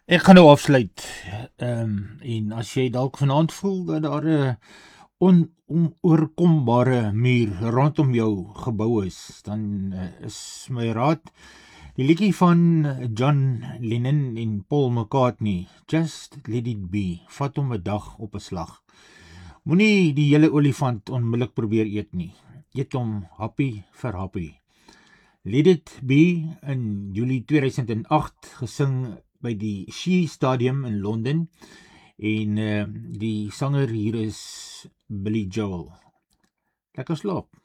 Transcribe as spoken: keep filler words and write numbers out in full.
Ek gaan nou afsluit. Ehm en as jy dalk vanaand voel dat daar 'n onoorkombare muur rondom jou gebou is, dan uh, is my raad die liedjie van John Lennon en Paul McCartney, Just Let It Be. Vat hom 'n dag op 'n slag. Moenie die hele olifant onmiddellik probeer eet nie. Eet hom happie vir happie. Let It Be in Julie tweeduisend agt gesing by die Shea Stadium in Londen en uh, die sanger hier is Billy Joel. Lekker slaap.